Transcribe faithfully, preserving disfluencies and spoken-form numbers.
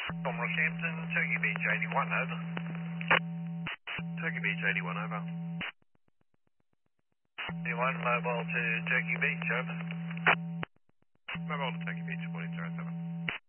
From Rockhampton, Turkey Beach eighty-one, over. Turkey Beach eighty-one, over. eighty-one, mobile to Turkey Beach, over. Mobile to Turkey Beach, forty zero seven.